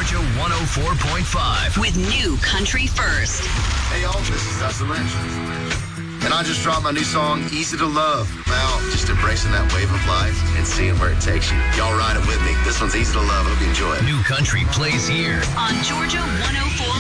Georgia 104.5 with New Country First. Hey, y'all, this is Dustin Lynch. And I just dropped my new song, Easy to Love. Now, just embracing that wave of life and seeing where it takes you. Y'all ride it with me. This one's Easy to Love. Hope you enjoy it. New Country plays here On Georgia 104.5.